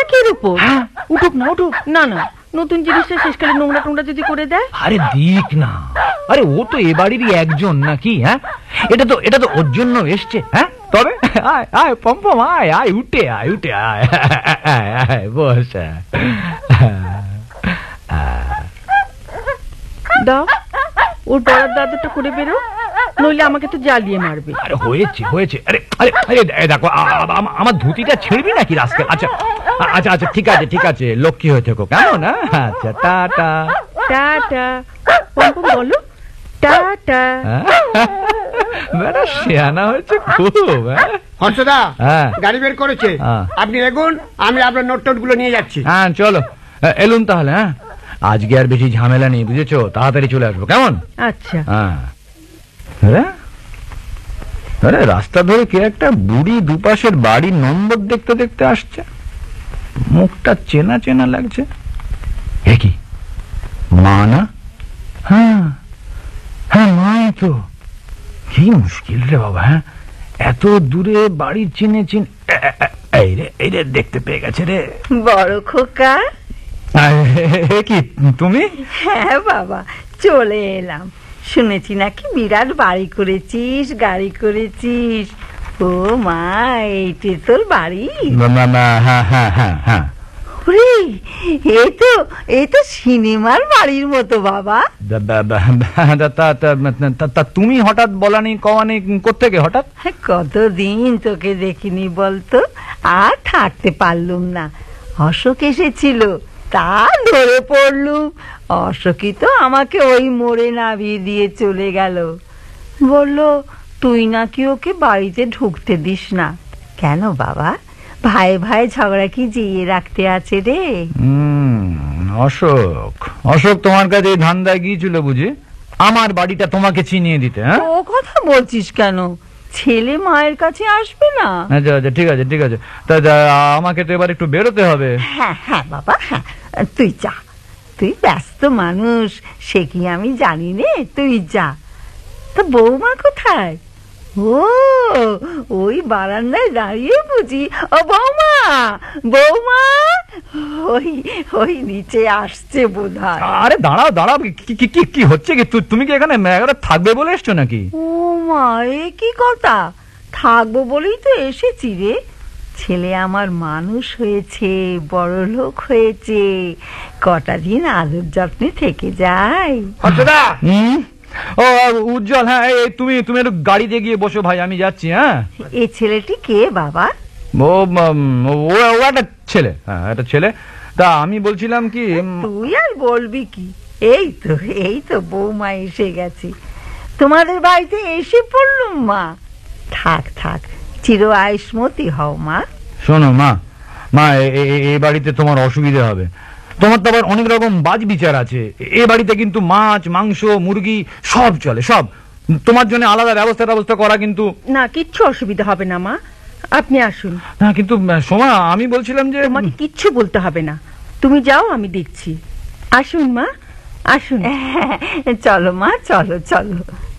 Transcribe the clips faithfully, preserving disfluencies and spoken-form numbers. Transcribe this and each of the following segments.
নাকের উপর? উঠুক না, উঠুক না। না, নতুন জিনিসটা শেষকালে নোংরা টোংরা যদি করে দেয়? আরে দিক না, আরে ও তো এ বাড়িরই একজন নাকি? হ্যাঁ, এটা তো এটা তো ওর জন্য এসছে। হ্যাঁ, তবে আয় আয় পম্পম, আয় আয়, উঠে আয়, উঠে আয়, আয় বস। দাও, ওর বড়ার দাদুটা করে বেরো, নইলে আমাকে তো জ্বালিয়ে মারবে। আরে হয়েছে হয়েছে, আরে আরে আরে দেখো, আমার ধুতিটা ছিঁড়বি নাকি রাস্কেল? আচ্ছা আচ্ছা আচ্ছা, ঠিক আছে ঠিক আছে, লক্ষ্মী হয়ে থেকো, কেমন? আচ্ছা, টাটা টাটা। পম্পম বলো টাটা। বেটা শিয়ানা হয়েছে খুব। হর্ষদা গাড়ি বের করেছে, আপনি এগুন, আমি আপনার নোট টোট গুলো নিয়ে যাচ্ছি। হ্যাঁ চলো, এলুন তাহলে। হ্যাঁ, আজকে আর বেশি ঝামেলা নেই, বুঝেছো? তাড়াতাড়ি চলে আসবো, কেমন? আচ্ছা। হ্যাঁ, আরে রাস্তা ধরে কে একটা বুড়ি দুপাশের বাড়ির নম্বর দেখতে দেখতে আসছে, মুখটা চেনা চেনা লাগছে। এ কি মা না? হ্যাঁ হ্যাঁ, মাই তো। কি মুশকিল রে বাবা, হ্যাঁ, এত দূরে বাড়ি চিনে চিন। এই রে এই রে, দেখতে পেয়ে গেছে রে। বড় খোকা, কি তুমি? হ্যাঁ বাবা, চলে এলাম। শুনেছি নাকি বিরাট বাড়ি করেছিস, গাড়ি করেছিস। ও মা, এইটি তোর বাড়ি? হ্যাঁ হ্যাঁ হ্যাঁ হ্যাঁ। এই তো এই তো সিনেমার বাড়ির মতো বাবা। তা তুমি হঠাৎ বলানি কওয়ানি কোত্থেকে হঠাৎ? কতদিন তোকে দেখিনি বলতো, আর থাকতে পারলুম না। অশোক এসেছিল, তা ধরে পড়লুম। অশোকই তো আমাকে ওই মোড়ে নামিয়ে দিয়ে চলে গেল। বলল তুই নাকি ওকে বাড়িতে ঢুকতে দিস না। কেন বাবা, ভাই ভাই ঝগড়া কি জিয়ে রাখতে আছে রে? অশোক অশোক তোমার কাছে ধান্দায় গিয়েছিল বুঝি আমার বাড়িটা তোমাকে চিনিয়ে দিতে? হ্যাঁ, ও কথা বলছিস কেন? ছেলে মায়ের কাছে আসবে না? আচ্ছা আচ্ছা, ঠিক আছে ঠিক আছে, তা আমাকে তো এবার একটু বেরোতে হবে। হ্যাঁ হ্যাঁ বাবা, হ্যাঁ, তুই যা, তুই ব্যস্ত মানুষ, সে কি আমি জানি নে, তুই যা। তা বৌমা কোথায়? ও ওই বারান্দায় দাঁড়িয়ে বুঝি। ও বৌমা, বৌমা, ওই ওই নিচে আসছে বোধহয়। আরে দাঁড়াও দাঁড়াও, কি কি কি হচ্ছে কি? তুমি কি এখানে থাকবে বলে এসছো নাকি? ও মা, এ কি কথা? থাকবো বলেই তো এসেছি রে। ছেলে আমার মানুষ হয়েছে, বড় লোক হয়েছে, কটা দিন আদর যত্নে থেকে যায়। ও উজ্জ্বল, হ্যাঁ তুমি তুমি একটু গাড়িতে গিয়ে বসো ভাই, আমি যাচ্ছি। হ্যাঁ, এই ছেলেটি কে বাবা? ও ও একটা ছেলে, হ্যাঁ একটা ছেলে। তা আমি বলছিলাম কি, তুই আর বলবি কি, এই তো এই তো বৌমা এসে গেছে। তোমাদের বাড়িতে এসে পড়লুম মা। থাক থাক, চির আয়ুষ্মতি হও মা। শোনো মা, মা এই বাড়িতে তোমার অসুবিধা হবে। তোমার তো আবার অনেক রকম বাজ বিচার আছে। এ বাড়িতে কিন্তু মাছ মাংস মুরগি সব চলে, সব। তোমার জন্য আলাদা ব্যবস্থা ব্যবস্থা করা কিন্তু না, কিচ্ছু অসুবিধা হবে না মা, আপনি আসুন। না কিন্তু সোমা, আমি বলছিলাম যে তোমাকে কিচ্ছু বলতে হবে না, তুমি যাও, আমি দেখছি। আসুন মা, আসুন। চলো মা, চলো চলো।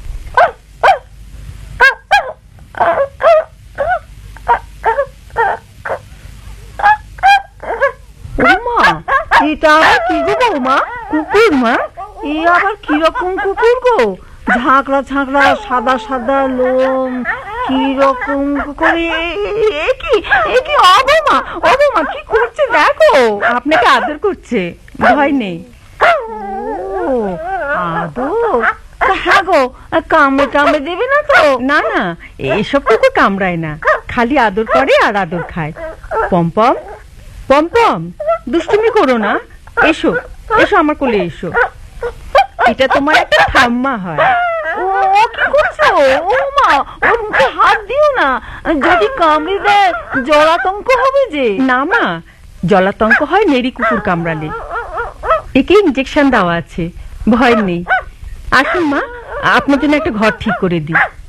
এটা আবার কি গো বৌমা? কুকুর মা? এ আবার কিরকম কুকুর গো? ঝাঁকড়া ঝাঁকড়া, সাদা সাদা লোম, কিরকম করে? কি কি অবমা, অবমা কি করছে দেখো? আপনাকে আদর করছে, ভয় নেই। ও আদর? হ্যাঁ গো, কামড়ে কামড়ে দেবে না তো? না না, এসব কুকুর কামড়ায় না, খালি আদর করে আর আদর খায়। পম্পম পম্পম, দুষ্টুমি করো না, এসো এসো আমার কোলে এসো। এটা তোমার একটা ঠাম্মা হয়। ও কি করছো? ও মা, ওর মুখে হাত দিও না, যদি কামড়ে দেয় জলাতঙ্ক হবে যে। না মা, জলাতঙ্ক হয় মেরি কুকুর কামড়ালে। একে ইঞ্জেকশন দেওয়া আছে, ভয় নেই। আসুন মা, আপনার জন্য একটা ঘর ঠিক করে দিই।